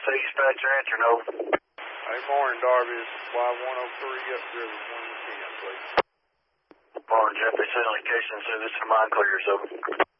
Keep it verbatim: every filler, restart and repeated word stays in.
dispatcher, answer no. Hey, morning, Darby. This is Y one oh three up River twenty ten, please. Morning, Jeff. They sent a location and said this is mine clear, so.